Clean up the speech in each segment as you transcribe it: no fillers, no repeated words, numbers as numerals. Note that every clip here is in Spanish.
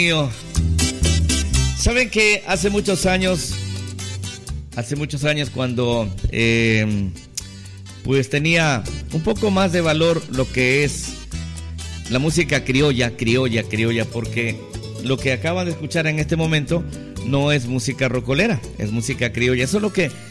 Saben que hace muchos años cuando pues tenía un poco más de valor lo que es la música criolla, porque lo que acaban de escuchar en este momento no es música rocolera, es música criolla. Eso es lo que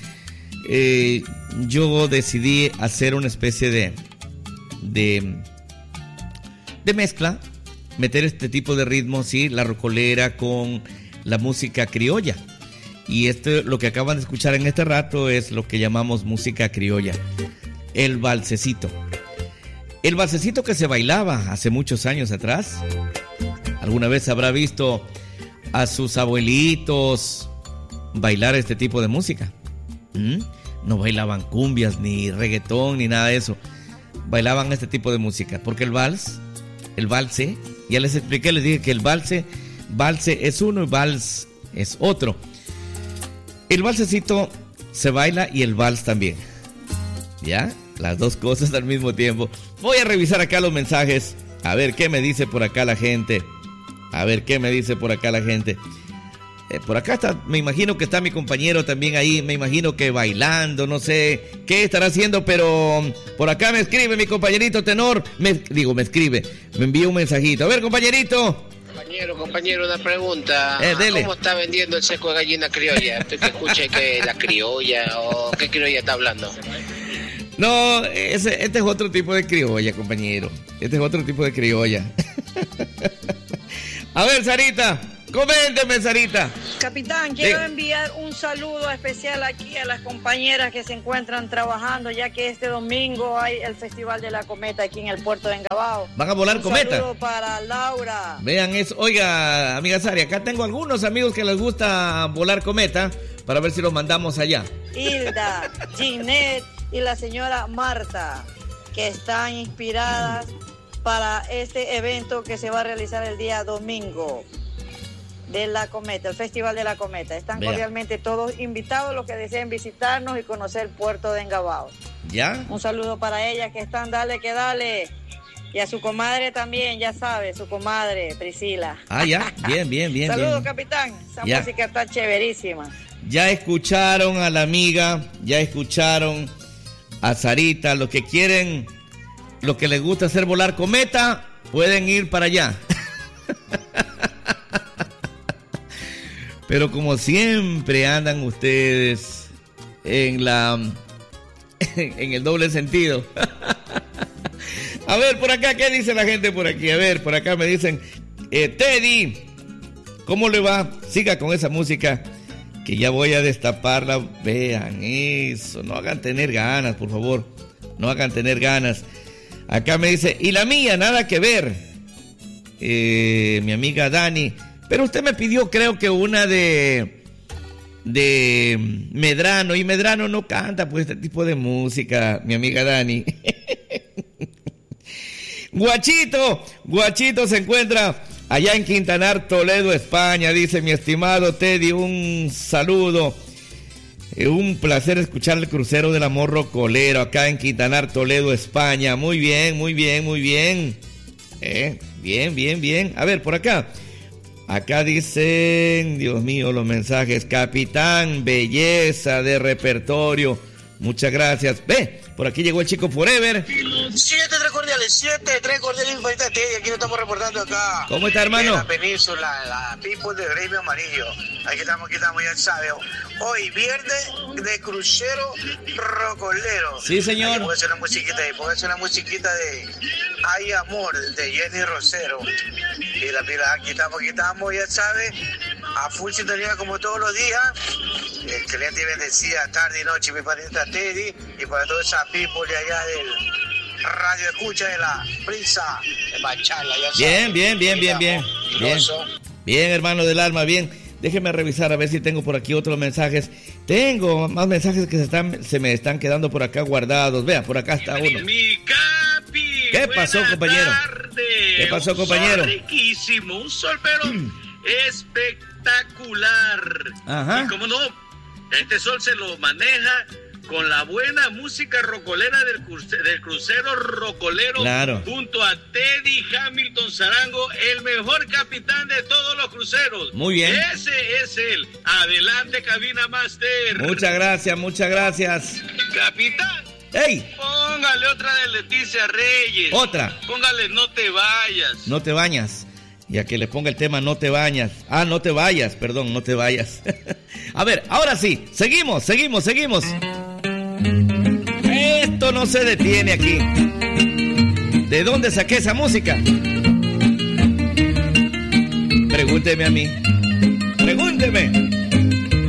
yo decidí hacer una especie de mezcla, meter este tipo de ritmos, sí, la rocolera con la música criolla. Y lo que acaban de escuchar en este rato es lo que llamamos música criolla, el valsecito. El valsecito que se bailaba hace muchos años atrás. ¿Alguna vez habrá visto a sus abuelitos bailar este tipo de música? No bailaban cumbias, ni reggaetón, ni nada de eso. Bailaban este tipo de música, porque el valse, ya les expliqué, les dije que el valse es uno y vals es otro. El valsecito se baila y el vals también. ¿Ya? Las dos cosas al mismo tiempo. Voy a revisar acá los mensajes, a ver qué me dice por acá la gente. Por acá está, me imagino que está mi compañero también ahí, me imagino que bailando, no sé qué estará haciendo, pero por acá me escribe mi compañerito tenor, me envía un mensajito. A ver, compañerito. Compañero, una pregunta. Dele. ¿Cómo está vendiendo el seco de gallina criolla? ¿Usted que escucha que la criolla o qué criolla está hablando? No, este es otro tipo de criolla, compañero. Este es otro tipo de criolla. A ver, Sarita. Coménteme, Sarita. Capitán, quiero enviar un saludo especial aquí a las compañeras que se encuentran trabajando, ya que este domingo hay el Festival de la Cometa aquí en el puerto de Engabao. ¿Van a volar cometa? Un saludo para Laura. Vean eso. Oiga, amiga Sari, acá tengo algunos amigos que les gusta volar cometa, para ver si los mandamos allá. Hilda, Ginette y la señora Marta, que están inspiradas para este evento que se va a realizar el día domingo. De la Cometa, el Festival de la Cometa. Están cordialmente todos invitados los que deseen visitarnos y conocer el puerto de Engabao. ¿Ya? Un saludo para ellas que están dale que dale. Y a su comadre también, ya sabe, su comadre Priscila. Ah, ya, bien. Saludos, capitán. Esa música está chéverísima. Ya escucharon a la amiga, ya escucharon a Sarita. Los que quieren, los que les gusta hacer volar cometa, pueden ir para allá. Pero como siempre andan ustedes en el doble sentido. A ver, por acá, ¿qué dice la gente por aquí? A ver, por acá me dicen, Teddy, ¿cómo le va? Siga con esa música, que ya voy a destaparla. Vean eso, no hagan tener ganas, por favor. No hagan tener ganas. Acá me dice, y la mía, nada que ver. Mi amiga Dani. Pero usted me pidió, creo que una de Medrano, y Medrano no canta pues este tipo de música, mi amiga Dani. Guachito se encuentra allá en Quintanar, Toledo, España, dice mi estimado Teddy, un saludo. Un placer escuchar el crucero del amor rocolero acá en Quintanar, Toledo, España. Muy bien. Bien. A ver, por acá. Acá dicen, Dios mío, los mensajes. Capitán, belleza de repertorio. Muchas gracias. Ve, por aquí llegó el chico Forever. 7-3 cordiales, aquí lo estamos reportando acá. ¿Cómo está, hermano? En la península, la people de Gremio Amarillo. Aquí estamos, ya sabe. Hoy, viernes de crucero rocolero. Sí, señor. Póngase una musiquita de Hay Amor, de Jenny Rosero. Y la pila, aquí estamos, ya sabe, a full sintonía como todos los días. Excelente y bendecida tarde y noche, mi panita Teddy, y para toda esa people de allá del radio escucha de la Prisa de Machala, ya sabe. Bien, hermano del alma, bien. Déjeme revisar a ver si tengo por aquí otros mensajes. Tengo más mensajes que se me están quedando por acá guardados. Vea, por acá está uno. Mi Capi, ¿Qué pasó, compañero? ¿Qué pasó, compañero? Un sol riquísimo, un sol pero espectacular. Ajá. Y cómo no, este sol se lo maneja con la buena música rocolera del crucero rocolero, claro, junto a Teddy Hamilton Zarango, el mejor capitán de todos los cruceros. Muy bien. Ese es él. Adelante, cabina master. Muchas gracias, muchas gracias. Capitán. ¡Ey! Póngale otra de Leticia Reyes. Otra. Póngale No te vayas. No te bañas. Ya que le ponga el tema No te bañas. Ah, no te vayas, perdón, no te vayas. A ver, ahora sí, seguimos. Esto no se detiene aquí. ¿De dónde saqué esa música? Pregúnteme a mí. Pregúnteme.